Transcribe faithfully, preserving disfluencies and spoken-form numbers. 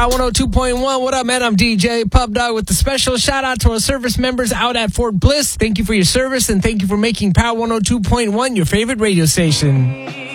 Power one oh two point one. What up, man? I'm D J Pub Dog with the special shout out to our service members out at Fort Bliss. Thank you for your service and thank you for making Power one oh two point one your favorite radio station.